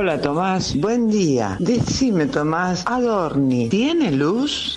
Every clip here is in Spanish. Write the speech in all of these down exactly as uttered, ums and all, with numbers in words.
Hola Tomás, buen día. Decime Tomás, Adorni, ¿tiene luz?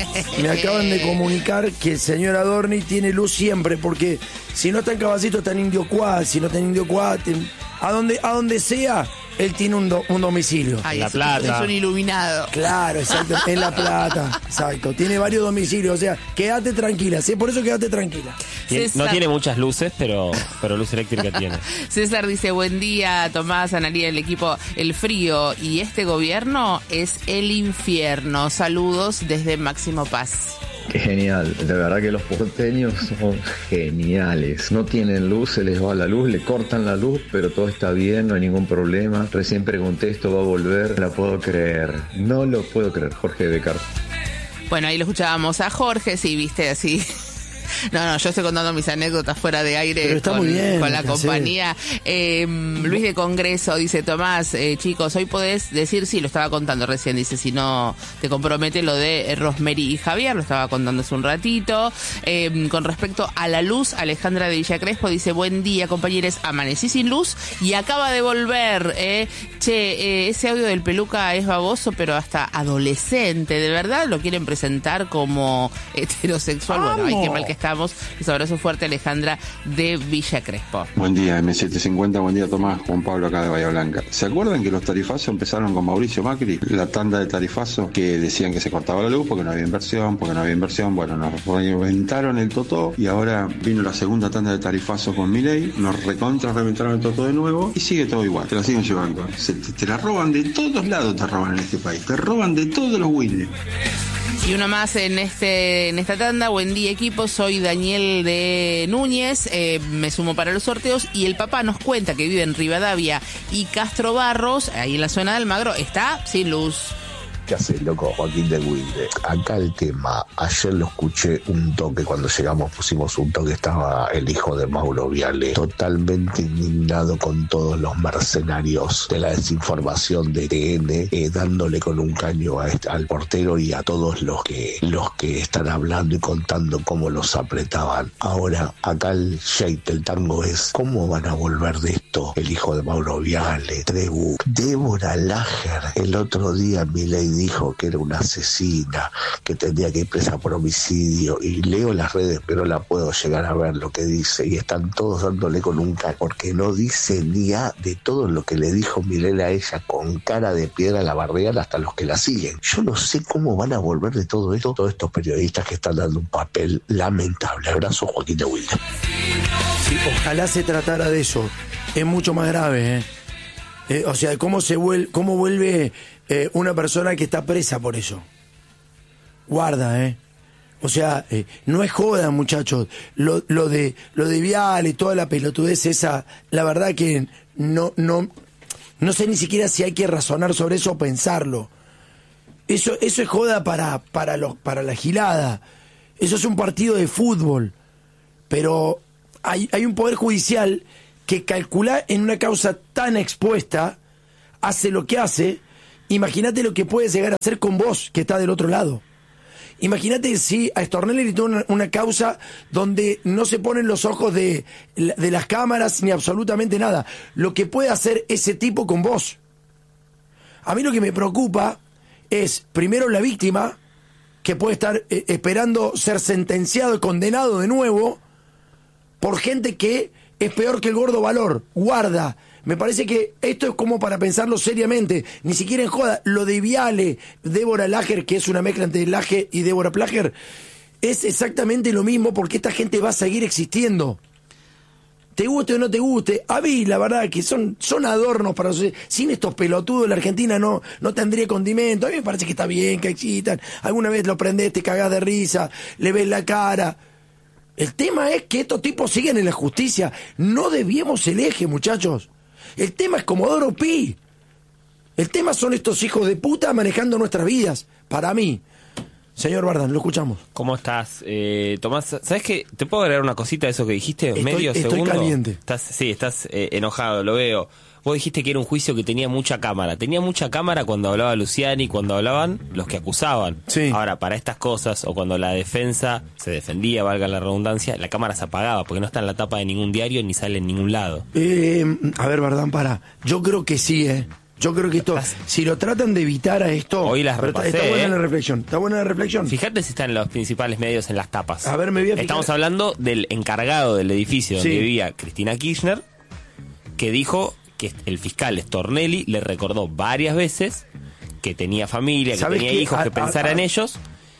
Me acaban de comunicar que el señor Adorni tiene luz siempre, porque si no está en Caballito está en Indio Cuad, si no está en Indio Cuad, a donde, a donde sea, él tiene un, do, un domicilio. Ay, La es, Plata. es un iluminado. Claro, exacto, en La Plata, exacto. Tiene varios domicilios, o sea, quédate tranquila, ¿sí? Por eso quédate tranquila. Tien- No tiene muchas luces, pero, pero luz eléctrica tiene. César dice, buen día, Tomás, Analía, el equipo, el frío y este gobierno es el infierno. Saludos desde Máximo Paz. Qué genial, de verdad que los porteños son geniales. No tienen luz, se les va la luz, le cortan la luz, pero todo está bien, no hay ningún problema. Recién pregunté, ¿esto va a volver? No lo puedo creer, no lo puedo creer. Jorge Becar. Bueno, ahí lo escuchábamos a Jorge, sí, viste, así. No, no, yo estoy contando mis anécdotas fuera de aire. Pero está con, muy bien, con la ¿qué compañía. Eh, Luis de Congreso dice, Tomás, eh, chicos, hoy podés decir, sí, lo estaba contando recién, dice, si no te compromete lo de eh, Rosemary y Javier, lo estaba contando hace un ratito. Eh, con respecto a la luz, Alejandra de Villa Crespo dice, buen día, compañeros, amanecí sin luz y acaba de volver. Eh. Che, eh, ese audio del peluca es baboso, pero hasta adolescente, ¿de verdad lo quieren presentar como heterosexual? ¡Vamos! Bueno, ay, qué mal que estamos. Un abrazo fuerte, Alejandra de Villa Crespo. Buen día, eme setecientos cincuenta, buen día Tomás, Juan Pablo acá de Bahía Blanca. ¿Se acuerdan que los tarifazos empezaron con Mauricio Macri? La tanda de tarifazos que decían que se cortaba la luz porque no había inversión, porque no había inversión. Bueno, nos reventaron el totó y ahora vino la segunda tanda de tarifazos con Milei, nos recontra reventaron el totó de nuevo y sigue todo igual, te la siguen llevando. Se, te, te la roban de todos lados, te roban en este país, te roban de todos los Willy. Y uno más en este en esta tanda. Buen día, equipo. Soy Daniel de Núñez. Eh, me sumo para los sorteos. Y el papá nos cuenta que vive en Rivadavia y Castro Barros, ahí en la zona de Almagro, está sin luz. ¿Qué haces, loco? Joaquín de Wilde. Acá el tema, ayer lo escuché un toque, cuando llegamos pusimos un toque, estaba el hijo de Mauro Viale, totalmente indignado con todos los mercenarios de la desinformación de T N, eh, dándole con un caño a este, al portero y a todos los que, los que están hablando y contando cómo los apretaban. Ahora, acá el shake, el tango es, ¿cómo van a volver de esto? El hijo de Mauro Viale, Trebu, Débora Lager, el otro día Milei dijo que era una asesina, que tendría que ir presa por homicidio, y leo las redes pero no la puedo llegar a ver lo que dice, y están todos dándole con un ca, porque no dice ni a de todo lo que le dijo Milei a ella, con cara de piedra la bardean hasta los que la siguen. Yo no sé cómo van a volver de todo esto todos estos periodistas que están dando un papel lamentable. Abrazo, Joaquín de Wilde. Sí, ojalá se tratara de eso. Es mucho más grave, ¿eh? Eh, o sea, cómo se vuelve, cómo vuelve eh, una persona que está presa por eso. Guarda, eh. O sea, eh, no es joda, muchachos. Lo, lo de lo de Viale y toda la pelotudez esa, la verdad que no no no sé ni siquiera si hay que razonar sobre eso o pensarlo. Eso eso es joda para para los para la gilada. Eso es un partido de fútbol. Pero hay hay un poder judicial que calcula en una causa tan expuesta, hace lo que hace. Imagínate lo que puede llegar a hacer con vos, que está del otro lado. Imagínate si a Stornelli le tuvo una, una causa donde no se ponen los ojos de, de las cámaras ni absolutamente nada. Lo que puede hacer ese tipo con vos. A mí lo que me preocupa es, primero, la víctima, que puede estar eh, esperando ser sentenciado y condenado de nuevo por gente que es peor que el gordo Valor. Guarda. Me parece que esto es como para pensarlo seriamente. Ni siquiera en joda. Lo de Viale, Débora Lager, que es una mezcla entre Lager y Débora Plager, es exactamente lo mismo, porque esta gente va a seguir existiendo. Te guste o no te guste. A mí, la verdad, que son, son adornos para... Sin estos pelotudos, la Argentina no, no tendría condimento. A mí me parece que está bien, que existan. Alguna vez lo prendés, te cagás de risa, le ves la cara... El tema es que estos tipos siguen en la justicia. No desviemos el eje, muchachos. El tema es Comodoro Pi. El tema son estos hijos de puta manejando nuestras vidas. Para mí. Señor Bardan, lo escuchamos. ¿Cómo estás, eh, Tomás? ¿Sabes qué? ¿Te puedo agregar una cosita de eso que dijiste? Estoy, ¿Medio estoy segundo? caliente. Estás, sí, estás eh, enojado, lo veo. Vos dijiste que era un juicio que tenía mucha cámara. Tenía mucha cámara cuando hablaba Luciani, cuando hablaban los que acusaban. Sí. Ahora, para estas cosas, o cuando la defensa se defendía, valga la redundancia, la cámara se apagaba, porque no está en la tapa de ningún diario ni sale en ningún lado. Eh, a ver, Bardan, para. Yo creo que sí, ¿eh? Yo creo que esto, si lo tratan de evitar a esto... Hoy las pero está, repasé, está buena ¿eh? la reflexión, está buena la reflexión. Fíjate si están en los principales medios en las tapas. A ver, me voy a fijar. Estamos hablando del encargado del edificio donde Sí. vivía Cristina Kirchner, que dijo que el fiscal Stornelli le recordó varias veces que tenía familia, que ¿Sabes tenía qué? hijos, A- que pensara a- en ellos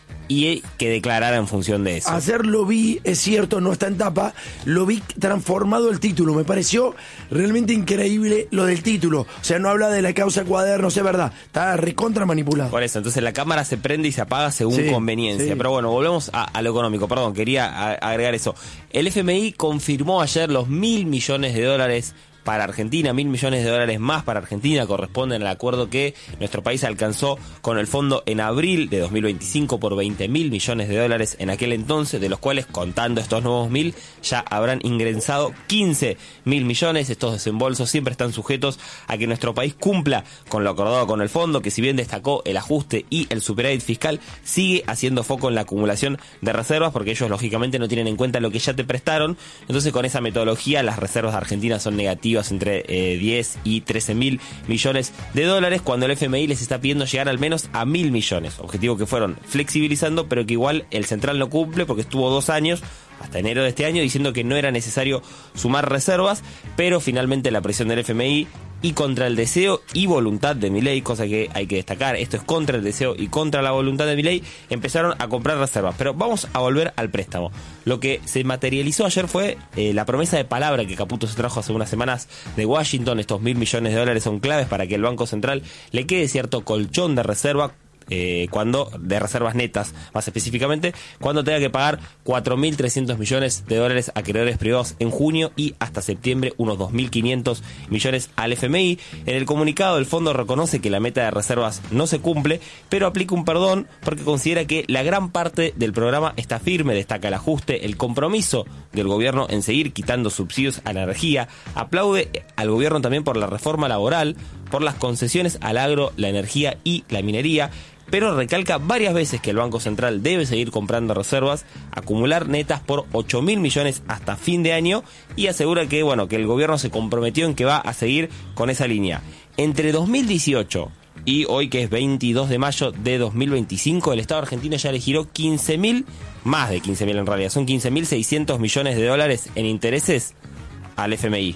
y que declarara en función de eso. Ayer lo vi, es cierto, no está en tapa, lo vi transformado el título. Me pareció realmente increíble lo del título. O sea, no habla de la causa Cuadernos, es verdad. Está recontra manipulado. Por eso, entonces la cámara se prende y se apaga según Sí, conveniencia. sí. Pero bueno, volvemos a, a lo económico. Perdón, quería a- agregar eso. El F M I confirmó ayer los mil millones de dólares para Argentina, mil millones de dólares más para Argentina, corresponden al acuerdo que nuestro país alcanzó con el fondo en abril de dos mil veinticinco por veinte mil millones de dólares en aquel entonces, de los cuales, contando estos nuevos mil, ya habrán ingresado quince mil millones. Estos desembolsos siempre están sujetos a que nuestro país cumpla con lo acordado con el fondo, que si bien destacó el ajuste y el superávit fiscal, sigue haciendo foco en la acumulación de reservas, porque ellos lógicamente no tienen en cuenta lo que ya te prestaron. Entonces, con esa metodología, las reservas de Argentina son negativas entre eh, diez y trece mil millones de dólares, cuando el F M I les está pidiendo llegar al menos a mil millones, objetivo que fueron flexibilizando, pero que igual el central no cumple porque estuvo dos años hasta enero de este año diciendo que no era necesario sumar reservas, pero finalmente la presión del F M I y contra el deseo y voluntad de Milei, cosa que hay que destacar, esto es contra el deseo y contra la voluntad de Milei, empezaron a comprar reservas. Pero vamos a volver al préstamo. Lo que se materializó ayer fue eh, la promesa de palabra que Caputo se trajo hace unas semanas de Washington. Estos mil millones de dólares son claves para que el Banco Central le quede cierto colchón de reserva, Eh, cuando de reservas netas, más específicamente, cuando tenga que pagar cuatro mil trescientos millones de dólares a acreedores privados en junio y hasta septiembre unos dos mil quinientos millones al F M I. En el comunicado, el fondo reconoce que la meta de reservas no se cumple, pero aplica un perdón porque considera que la gran parte del programa está firme. Destaca el ajuste, el compromiso del gobierno en seguir quitando subsidios a la energía. Aplaude al gobierno también por la reforma laboral, por las concesiones al agro, la energía y la minería, pero recalca varias veces que el Banco Central debe seguir comprando reservas, acumular netas por ocho mil millones hasta fin de año, y asegura que, bueno, que el gobierno se comprometió en que va a seguir con esa línea. Entre dos mil dieciocho y hoy, que es veintidós de mayo de dos mil veinticinco, el Estado argentino ya le giró quince mil, más de quince mil en realidad, son quince mil seiscientos millones de dólares en intereses al F M I.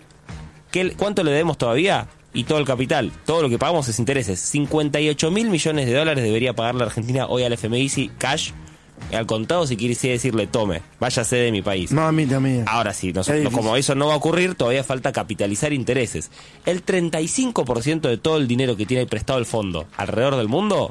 ¿Qué, ¿Cuánto le debemos todavía? Y todo el capital, todo lo que pagamos es intereses. cincuenta y ocho mil millones de dólares debería pagar la Argentina hoy al F M I, si cash, al contado, si quiere decirle, tome, váyase de mi país. Mamita mía. Ahora sí, no, Es no, como eso no va a ocurrir, todavía falta capitalizar intereses. El treinta y cinco por ciento de todo el dinero que tiene prestado el fondo alrededor del mundo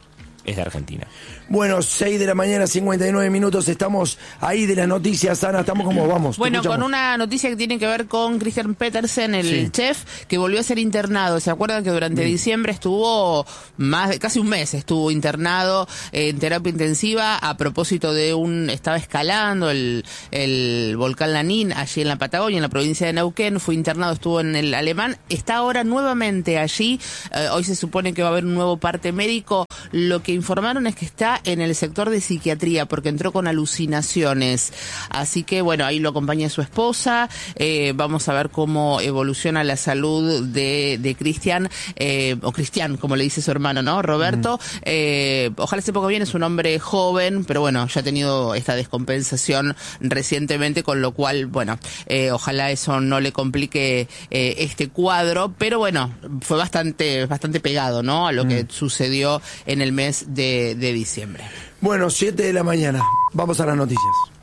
es de Argentina. Bueno, seis de la mañana, cincuenta y nueve minutos, estamos ahí de las noticias, Ana, estamos como vamos. te Bueno, escuchamos. con una noticia que tiene que ver con Christian Petersen, el Sí. chef, que volvió a ser internado. ¿Se acuerdan que durante Sí. diciembre estuvo más de casi un mes, estuvo internado eh, en terapia intensiva a propósito de un, estaba escalando el, el volcán Lanín allí en la Patagonia, en la provincia de Neuquén, fue internado, estuvo en el Alemán, está ahora nuevamente allí, eh, hoy se supone que va a haber un nuevo parte médico. Lo que informaron es que está en el sector de psiquiatría porque entró con alucinaciones, así que bueno, ahí lo acompaña su esposa. Eh, vamos a ver cómo evoluciona la salud de, de Cristian, eh, o Cristian, como le dice su hermano, ¿no? Roberto. Mm. Eh, ojalá se ponga bien, es un hombre joven, pero bueno, ya ha tenido esta descompensación recientemente, con lo cual, bueno, eh, ojalá eso no le complique eh, este cuadro, pero bueno, fue bastante, bastante pegado, ¿no? A lo mm. que sucedió en el mes de, de diciembre. Bueno, siete de la mañana, vamos a las noticias.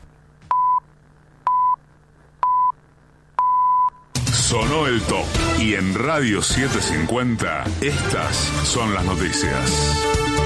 Sonó el top y en Radio setecientos cincuenta estas son las noticias.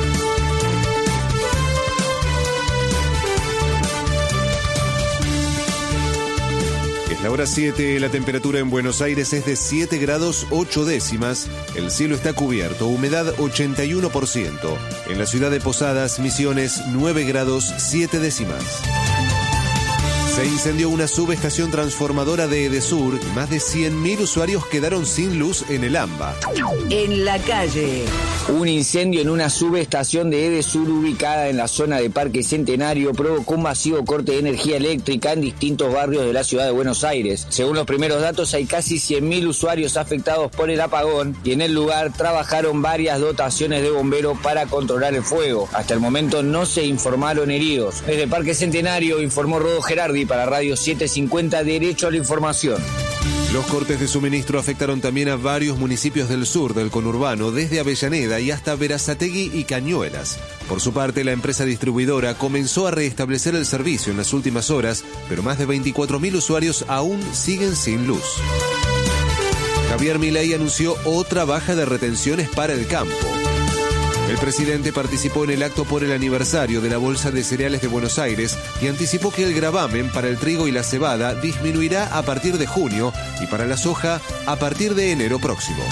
Es la hora siete, la temperatura en Buenos Aires es de siete grados ocho décimas, el cielo está cubierto, humedad ochenta y uno por ciento. En la ciudad de Posadas, Misiones, nueve grados siete décimas. Se incendió una subestación transformadora de Edesur y más de cien mil usuarios quedaron sin luz en el AMBA. En la calle. Un incendio en una subestación de Edesur ubicada en la zona de Parque Centenario provocó un masivo corte de energía eléctrica en distintos barrios de la ciudad de Buenos Aires. Según los primeros datos, hay casi cien mil usuarios afectados por el apagón y en el lugar trabajaron varias dotaciones de bomberos para controlar el fuego. Hasta el momento no se informaron heridos. Desde Parque Centenario informó Rodo Gerardi para Radio setecientos cincuenta, Derecho a la Información. Los cortes de suministro afectaron también a varios municipios del sur del conurbano, desde Avellaneda y hasta Berazategui y Cañuelas. Por su parte, la empresa distribuidora comenzó a restablecer el servicio en las últimas horas, pero más de veinticuatro mil usuarios aún siguen sin luz. Javier Milei anunció otra baja de retenciones para el campo. El presidente participó en el acto por el aniversario de la Bolsa de Cereales de Buenos Aires y anticipó que el gravamen para el trigo y la cebada disminuirá a partir de junio y para la soja a partir de enero próximo.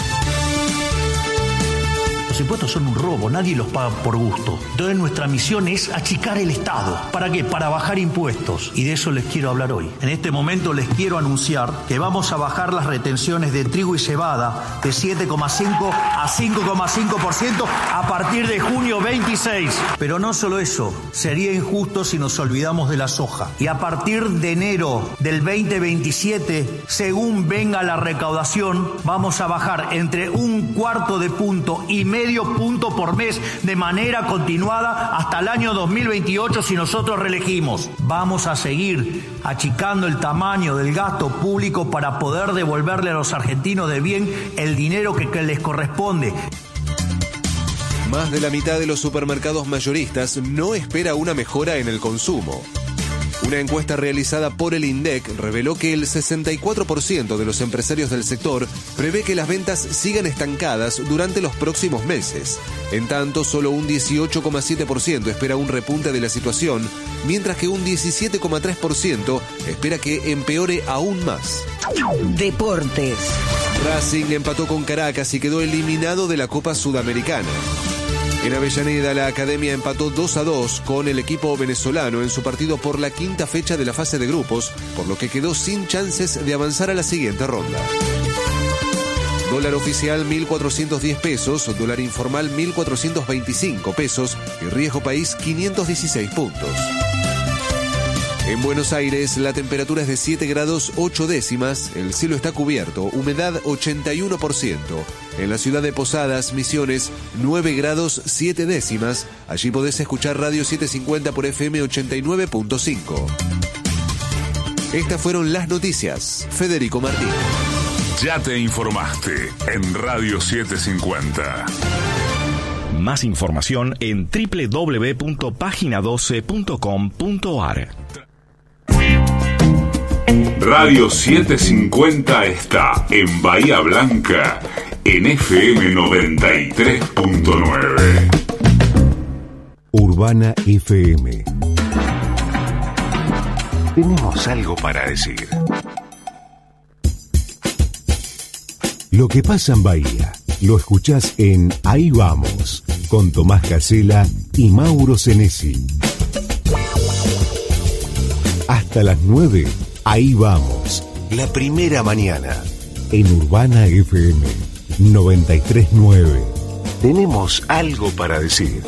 Los impuestos son un robo, nadie los paga por gusto. Entonces nuestra misión es achicar el Estado. ¿Para qué? Para bajar impuestos. Y de eso les quiero hablar hoy. En este momento les quiero anunciar que vamos a bajar las retenciones de trigo y cebada de siete coma cinco a cinco coma cinco por ciento a partir de junio veintiséis. Pero no solo eso, sería injusto si nos olvidamos de la soja. Y a partir de enero del veinte veintisiete, según venga la recaudación, vamos a bajar entre un cuarto de punto y medio punto por mes de manera continuada hasta el año dos mil veintiocho si nosotros reelegimos. Vamos a seguir achicando el tamaño del gasto público para poder devolverle a los argentinos de bien el dinero que, que les corresponde. Más de la mitad de los supermercados mayoristas no espera una mejora en el consumo. Una encuesta realizada por el INDEC reveló que el sesenta y cuatro por ciento de los empresarios del sector prevé que las ventas sigan estancadas durante los próximos meses. En tanto, solo un dieciocho coma siete por ciento espera un repunte de la situación, mientras que un diecisiete coma tres por ciento espera que empeore aún más. Deportes. Racing empató con Caracas y quedó eliminado de la Copa Sudamericana. En Avellaneda, la Academia empató dos a dos con el equipo venezolano en su partido por la quinta fecha de la fase de grupos, por lo que quedó sin chances de avanzar a la siguiente ronda. Dólar oficial mil cuatrocientos diez pesos, dólar informal mil cuatrocientos veinticinco pesos y riesgo país quinientos dieciséis puntos. En Buenos Aires, la temperatura es de siete grados ocho décimas, el cielo está cubierto, humedad ochenta y uno por ciento. En la ciudad de Posadas, Misiones, nueve grados siete décimas. Allí podés escuchar Radio setecientos cincuenta por F M ochenta y nueve punto cinco. Estas fueron las noticias. Federico Martín. Ya te informaste en Radio setecientos cincuenta. Más información en doble u doble u doble u punto página doce punto com punto a r. Radio setecientos cincuenta está en Bahía Blanca en F M noventa y tres punto nueve. Urbana F M. Tenemos algo para decir. Lo que pasa en Bahía lo escuchás en Ahí Vamos, con Tomás Casela y Mauro Senesi. Hasta las nueve, Ahí Vamos, la primera mañana, en Urbana F M noventa y tres punto nueve. Tenemos algo para decir.